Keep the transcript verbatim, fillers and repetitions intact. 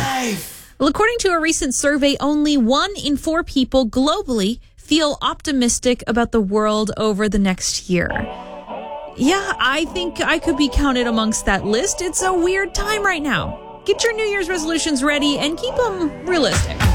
life. Well, according to a recent survey, only one in four people globally feel optimistic about the world over the next year. Yeah, I think I could be counted amongst that list. It's a weird time right now. Get your New Year's resolutions ready and keep them realistic.